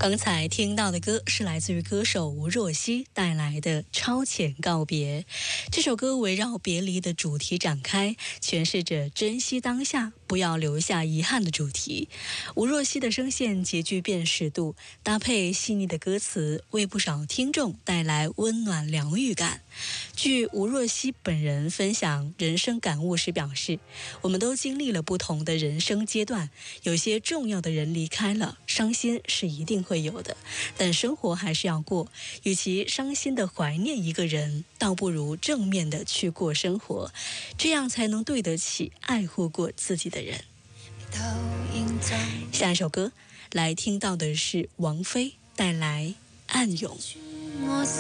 刚才听到的歌是来自于歌手吴若希带来的《超前告别》。这首歌围绕别离的主题展开，诠释着珍惜当下，不要留下遗憾的主题。吴若希的声线极具辨识度，搭配细腻的歌词，为不少听众带来温暖疗愈感。据吴若希本人分享人生感悟时表示，我们都经历了不同的人生阶段，有些重要的人离开了，伤心是一定会有的，但生活还是要过。与其伤心地怀念一个人，倒不如正面地去过生活，这样才能对得起爱护过自己的人。下一首歌来听到的是王菲带来《暗涌》。